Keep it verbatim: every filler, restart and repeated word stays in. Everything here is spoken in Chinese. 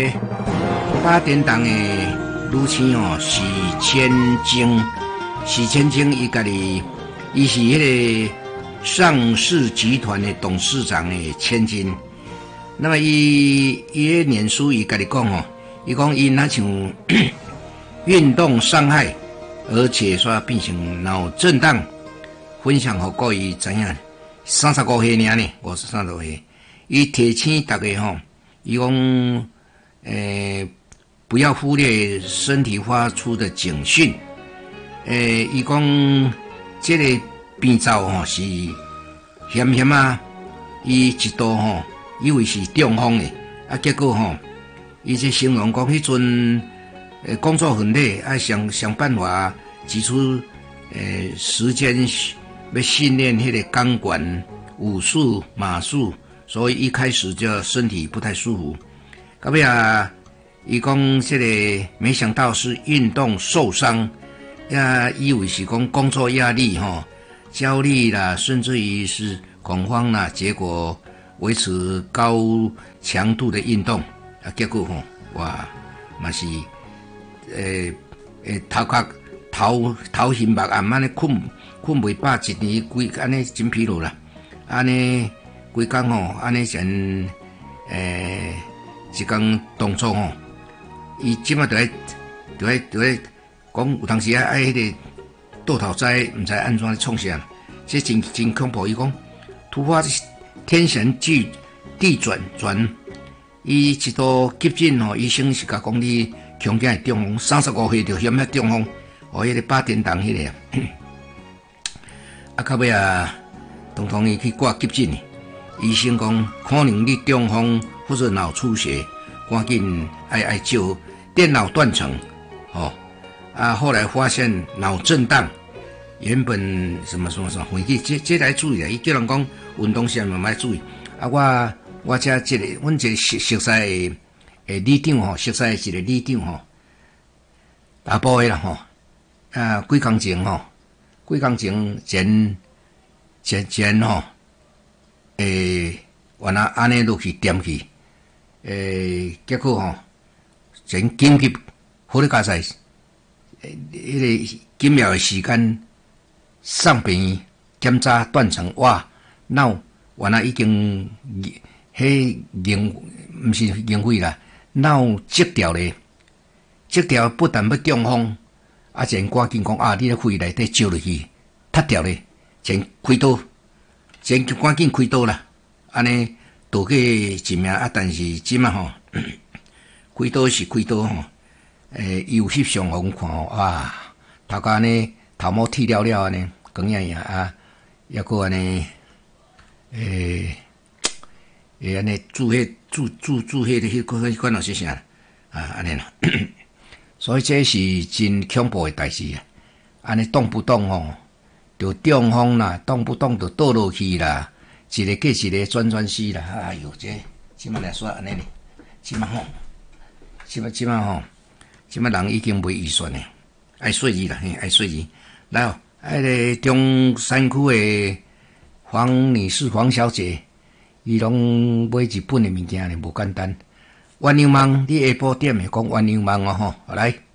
八点档的女星哦，许千金，许千金伊家己，伊是迄个上市集团的董事长的千金。那么伊伊个脸书伊家己讲哦，伊讲伊那像运动伤害，而且说变成脑震荡，分享给各位知影。三十五岁尔呢，五十三十五岁，伊提醒大家吼，伊讲诶。不要忽略身体发出的警讯。诶，伊讲这个变奏吼是险险啊，伊一度吼以为是中风的，啊结果吼，伊这形容讲迄阵诶工作很累，啊想想办法挤出诶时间要训练迄个钢管、武术、马术，所以一开始就身体不太舒服。到尾啊。伊讲这个没想到是运动受伤，也以为是讲工作压力吼、焦虑啦，甚至于是恐慌啦，结果维持高强度的运动，啊，结果吼，哇，嘛是，诶、欸、诶，头壳头头晕目暗，安尼困困袂饱，一年规安尼真疲劳啦，安尼规工吼，安尼先诶一工动作吼。伊即马就喺就喺就喺讲，有当时啊，爱迄个倒头栽，毋知安怎创啥，这真真恐怖。伊讲突发天旋地地转转，伊一度急诊吼，医生是甲讲你恐惊会中风，三十五岁就险遐中风，哦，迄个八点档迄个，啊，到尾啊，通通伊去挂急诊，医生讲可能你中风或者脑出血，赶紧爱爱救。电脑断层，哦，啊，后来发现脑震荡，原本什么什么什么，回去这这来注意啊，伊叫人讲运动上慢慢注意。啊，我我这这个，阮这个熟熟悉的诶里长吼，熟悉的一个里长吼，大埔的啦吼，啊，几工前吼，几工前前前前吼，诶，原来安尼落去点去，诶，结果吼。前紧急火力加赛，迄个几秒的时间上病检查断层，哇，脑原来已经迄凝毋是凝血啦，脑积掉咧，积掉不但要中风，啊，前赶紧讲啊，你咧肺内底烧落去，塌掉咧，前开刀，前赶紧开刀啦，安尼躲过一命啊，但是即嘛吼。开刀是开刀吼，诶，有翕相互阮看吼，啊，头壳呢头毛剃了了安尼，光样样啊，抑个安尼，诶，诶安尼注迄注注注迄个迄个迄款咯是啥啊安尼啦，所以这是真恐怖的代志啊！安尼动不动吼，就中风啦，动不动就倒落去啦，一个过一个转转死啦，哎哟，这即摆来说安尼哩，即摆吼。即摆即摆吼，即摆人已经袂预算嘞，爱税字啦，嘿，爱税字。来哦，迄个中山区的黄女士、黄小姐，伊拢买日本的物件咧，无简单。鸳鸯饅，你下晡点的讲鸳鸯饅哦吼，来。